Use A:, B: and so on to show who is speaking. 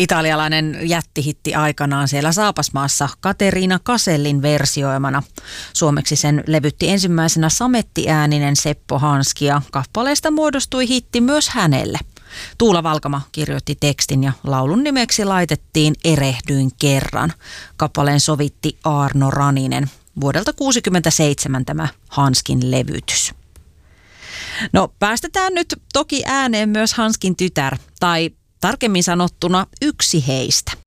A: Italialainen jättihitti aikanaan siellä Saapasmaassa Kateriina Casellin versioimana. Suomeksi sen levytti ensimmäisenä samettiääninen Seppo Hanski ja kappaleesta muodostui hitti myös hänelle. Tuula Valkama kirjoitti tekstin ja laulun nimeksi laitettiin Erehdyin kerran. Kappaleen sovitti Aarno Raninen. Vuodelta 1967 tämä Hanskin levytys. No päästetään nyt toki ääneen myös Hanskin tytär, tai tarkemmin sanottuna yksi heistä.